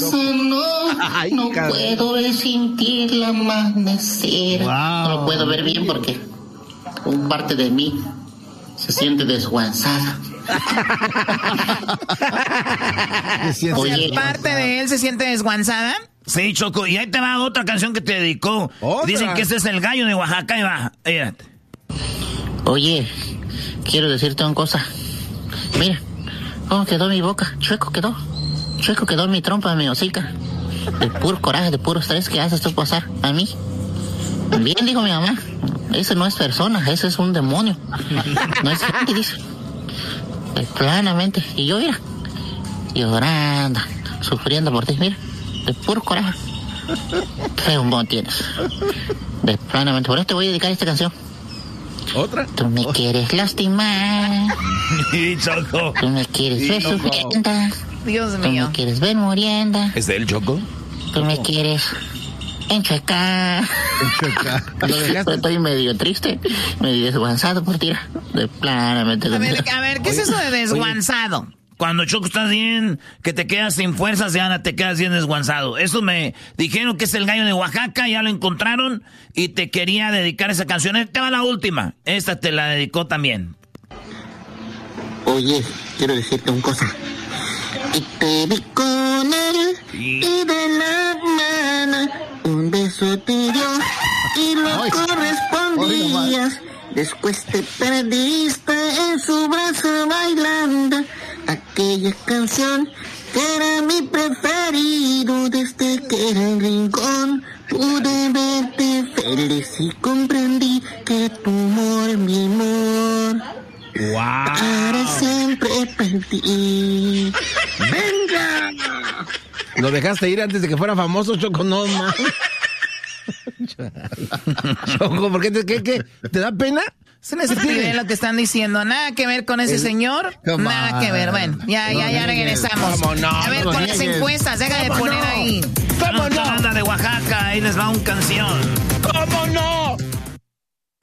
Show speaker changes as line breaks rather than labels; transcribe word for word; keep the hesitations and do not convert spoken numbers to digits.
no, Ay, no puedo ver sentir el amanecer. Wow. No lo puedo ver bien porque un parte de mí se siente desguanzada.
Oye, parte de él se siente desguanzada.
Sí, Choco, y ahí te va otra canción que te dedicó. ¿Otra? Dicen que ese es el gallo de Oaxaca y va. Fíjate.
Oye, quiero decirte una cosa. Mira, cómo quedó mi boca. Chueco quedó. Chueco quedó mi trompa, mi hocica. De puro coraje, de puro estrés que haces tú pasar a mí. Bien, dijo mi mamá. Ese no es persona, ese es un demonio. No es gente, dice. Planamente. Y yo, mira, llorando, sufriendo por ti, mira, de puro coraje. Qué bombón tienes. De planamente. Por eso te voy a dedicar esta canción.
¿Otra?
Tú me quieres lastimar.
Choco.
Tú me quieres ver sufriendo.
Dios mío.
Tú me quieres ver muriendo.
¿Es de él, Choco?
Tú me quieres enchuecar. Enchuecar. Estoy medio triste, medio desguanzado por ti. De planamente.
A ver, a ver, ¿qué Oye. es eso de desguanzado? Oye.
Cuando, Choco, estás bien, que te quedas sin fuerzas, ya te quedas bien desguanzado. Eso me dijeron que es el gallo de Oaxaca, ya lo encontraron y te quería dedicar esa canción. Esta va la última. Esta te la dedicó también.
Oye, quiero decirte una cosa. Y te vi con él y de la mano un beso te dio y lo Ay. correspondías. Después te perdiste en su brazo bailando aquella canción que era mi preferido. Desde que era el rincón pude verte feliz y comprendí que tu amor, mi amor,
wow.
para siempre perdí.
¡Venga! Lo dejaste ir antes de que fuera famoso, Choco, no más. Choco, ¿por qué te, qué, qué? ¿Te da pena?
Se les pide lo que están diciendo. Nada que ver con ese señor. Nada que ver. Bueno, ya, ya, ya regresamos.
No,
a ver,
no
con las encuestas, deja de poner
no?
ahí.
¿Cómo no? Banda de Oaxaca, ahí les va una canción.
¿Cómo no?